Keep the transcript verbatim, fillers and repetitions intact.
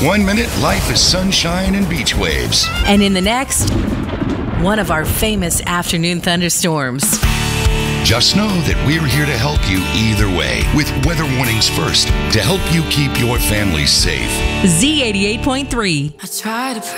One minute, life is sunshine and beach waves. And in the next, one of our famous afternoon thunderstorms. Just know that we're here to help you either way with weather warnings first to help you keep your family safe. Z eighty-eight point three. I try to